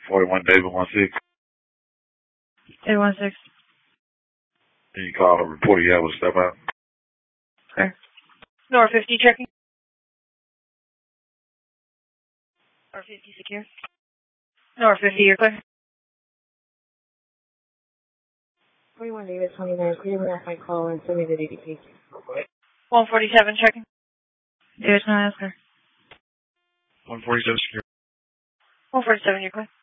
41 David 16. 816. Can you call a report you have a step out? Okay. North 50 checking. North 50 secure. North 50, you're clear. 41 David 29, clear me off my call and send me the DDP. 147 checking. David 9, that's clear. 147 secure. 147, you're clear.